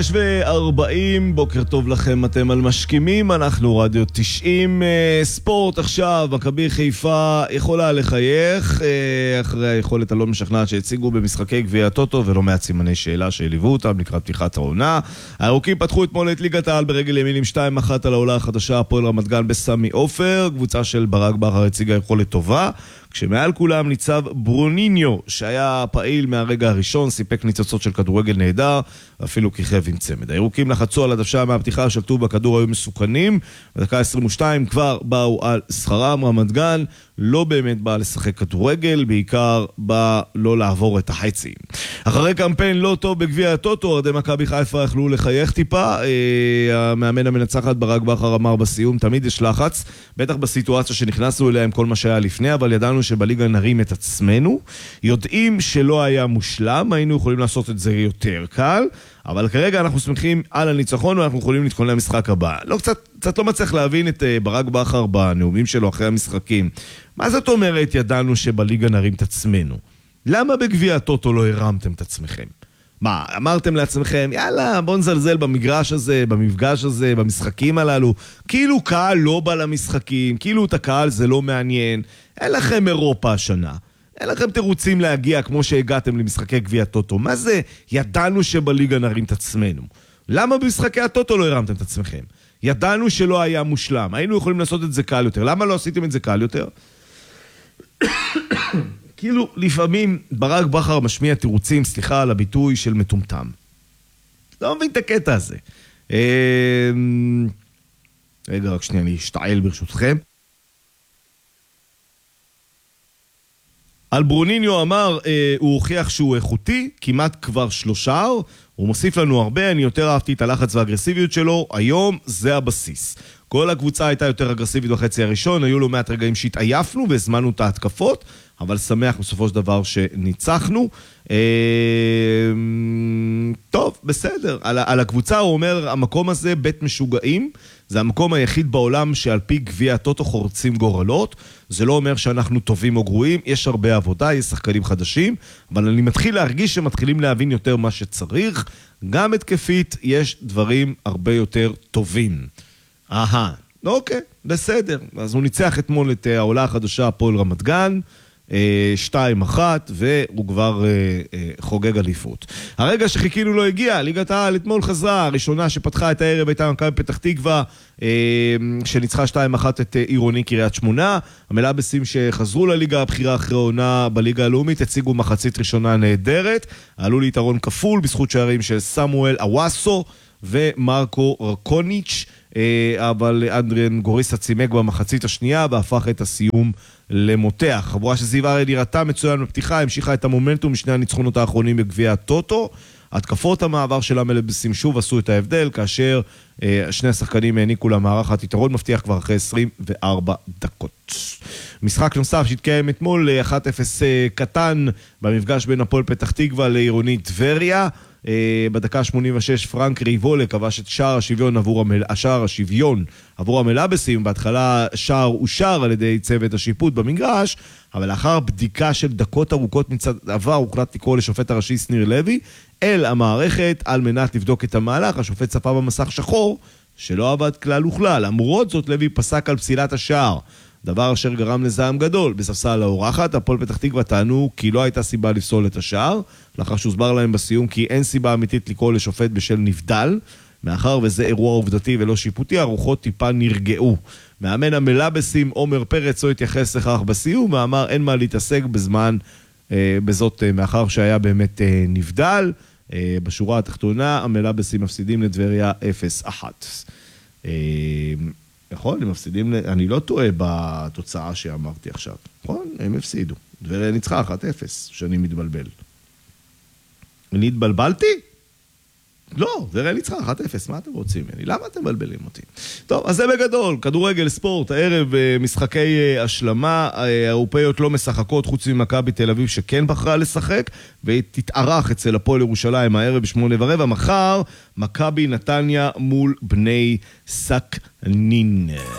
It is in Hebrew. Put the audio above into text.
ו-40, בוקר טוב לכם, אתם על משכימים, אנחנו רדיו 90 ספורט. עכשיו, מכבי חיפה יכולה לחייך אחרי היכולת הלא משכנעת שהציגו במשחקי גביע הטוטו, ולא מעט סימני שאלה שהליוו אותם לקראת פתיחת העונה. הירוקים פתחו אתמול את ליגת העל ברגל ימין עם 2-1 על העולה החדשה הפועל רמת גן בסמי עופר. קבוצה של ברק בכר הציגה יכולת טובה, כשמעל כולם ניצב ברוניניו, שהיה פעיל מהרגע הראשון, סיפק ניצוצות של כדורגל נהדר, אפילו כיכב עם צמד. הירוקים לחצו על הדוושה מהפתיחה, שלטו בכדור, היו מסוכנים, בדקה 22 כבר באו על שכרם. רמת גן לא באמת בא לשחק כדורגל, בעיקר בא לא לעבור את החצי. אחרי קמפיין לא טוב בגביע הטוטו, אוהדי מכבי חיפה יכלו לחייך טיפה. המאמן המנצחת ברק בכר אמר בסיום, תמיד יש לחץ, בטח בסיטואציה שנכנסנו אליה עם כל מה שהיה לפני, אבל ידענו שבליגה נרים את עצמנו, יודעים שלא היה מושלם, היינו יכולים לעשות את זה יותר קל, אבל כרגע אנחנו שמחים על הניצחון ואנחנו יכולים להתכונן למשחק הבא. קצת לא מצליח להבין את ברק בכר בנאומים שלו אחרי המשחקים. מה זאת אומרת ידענו שבליגה נרים את עצמנו? למה בגביע הטוטו לא הרמתם את עצמכם? מה, אמרתם לעצמכם, יאללה, בוא נזלזל במגרש הזה, במפגש הזה, במשחקים הללו, כאילו קהל לא בא למשחקים, כאילו את הקהל זה לא מעניין, אין לכם אירופה השנה, אין לכם תירוצים להגיע כמו שהגעתם למשחקי גביע הטוטו. מה זה ידענו שבליגה נרים את עצמנו? למה במשחקי הטוטו לא הרמתם את עצמכם? ידענו שלא היה מושלם, היינו יכולים לעשות את זה קל יותר. למה לא עשיתם את זה קל יותר? כאילו לפעמים ברק בכר משמיע תירוצים, סליחה על הביטוי, של מטומטם. לא מבין את הקטע הזה. רגע, רק שנייה, אני אשתעל ברשותכם. על ברוניניו אמר, הוא הוכיח שהוא איכותי, כמעט כבר 3, הוא מוסיף לנו הרבה, אני יותר אהבתי את הלחץ והאגרסיביות שלו, היום זה הבסיס. כל הקבוצה הייתה יותר אגרסיבית בחצי הראשון, היו לו מעט רגעים שהתעייפנו והזמנו את ההתקפות, אבל שמח בסופו של דבר שניצחנו. טוב, בסדר. על הקבוצה הוא אומר, המקום הזה בית משוגעים, זה המקום היחיד בעולם שעל פי גביע הטוטו חורצים גורלות. זה לא אומר שאנחנו טובים או גרועים, יש הרבה עבודה, יש שחקנים חדשים, אבל אני מתחיל להרגיש שמתחילים להבין יותר מה שצריך. גם התקפית יש דברים הרבה יותר טובים. אוקיי, בסדר. אז הוא ניצח אתמול את העולה החדשה הפועל רמת גן, 2-1, והוא כבר חוגג אליפות. הרגע שחיכינו לא הגיע, ליגת העל אתמול חזרה, הראשונה שפתחה את הערב הייתה מכבי פתח תקווה, שניצחה 2-1 את עירוני קריית שמונה. המלאבסים שחזרו לליגה הבחירה אחרי עונה בליגה הלאומית, הציגו מחצית ראשונה נהדרת, עלו ליתרון כפול בזכות שערים של סמואל אוואסו ומרקו רקוניץ', אבל אנדריאן גוריסה צימק במחצית השנייה והפך את הסיום למותח. חבורה שזיו אריה נראתה מצוין בפתיחה, המשיכה את המומנטום משני הניצחונות האחרונים בגביע הטוטו. התקפות המעבר של המלאבסים שוב עשו את ההבדל, כאשר שני השחקנים העניקו למערכת יתרון מבטיח כבר אחרי 24 דקות. משחק נוסף שהתקיים אתמול 1-0 קטן במפגש בין הפועל פתח תקווה לעירוני טבריה. בדקה 86 פרנק ריבולה כבש את שער השוויון עבור המלאבסים. בהתחלה שער אושר על ידי צוות השיפוט במגרש, אבל לאחר בדיקה של דקות ארוכות מצד עבר הוחלט לקרוא לשופט הראשי שניר לוי אל המערכת על מנת לבדוק את המהלך. השופט צפה במסך שחור שלא עבד כלל וכלל. למרות זאת לוי פסק על פסילת השער, דבר אשר גרם לזעם גדול. בספסל האורחת הפועל פתח תקווה טענו כי לא הייתה סיבה לפסול את השער, לאחר שהוסבר להם בסיום כי אין סיבה אמיתית לקרוא לשופט בשל נבדל. מאחר וזה אירוע עובדתי ולא שיפוטי, הרוחות טיפה נרגעו. מאמן המלאבסים עומר פרץ לא התייחס לכך בסיום ואמר אין מה להתעסק בזאת מאחר שהיה באמת נבדל. בשורה התחתונה המלאבסים מפסידים לטבריה 0-1. נכון, הם מפסידים, אני לא טועה בתוצאה שאמרתי עכשיו. נכון, הם הפסידו. טבריה ניצחה 1-0, שאני מתבלבל. אני התבלבלתי? לא, טבריה ניצחה 1-0, מה אתם רוצים ממני? למה אתם מבלבלים אותי? טוב, אז זה בגדול, כדורגל ספורט, הערב משחקי השלמה, האירופאיות לא משחקות חוץ ממכבי תל אביב שכן בחרה לשחק, והיא תתארח אצל הפועל ירושלים הערב ב8:15, מחר מכבי נתניה מול בני סכנין.